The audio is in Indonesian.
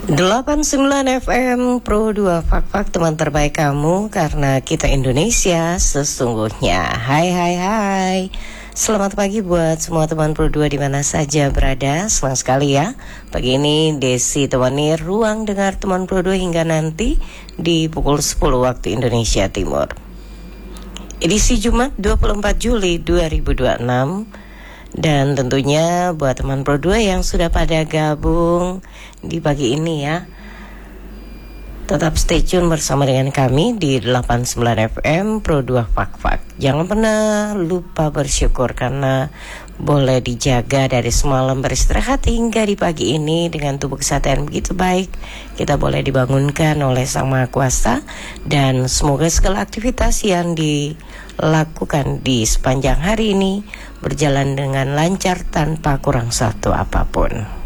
89 FM Pro 2 Fak-Fak, teman terbaik kamu, karena kita Indonesia sesungguhnya. Hai. Selamat pagi buat semua teman Pro 2 di mana saja berada. Senang sekali ya. Pagi ini Desi temani ruang dengar teman Pro 2 hingga nanti di pukul 10 waktu Indonesia Timur. Edisi Jumat 24 Juli 2026. Dan tentunya buat teman Pro 2 yang sudah pada gabung di pagi ini ya, tetap stay tune bersama dengan kami di 89 FM Pro 2 Fak-Fak. Jangan pernah lupa bersyukur karena boleh dijaga dari semalam beristirahat hingga di pagi ini dengan tubuh kesehatan begitu baik. Kita boleh dibangunkan oleh Sang Maha Kuasa, dan semoga segala aktivitas yang dilakukan di sepanjang hari ini berjalan dengan lancar tanpa kurang satu apapun.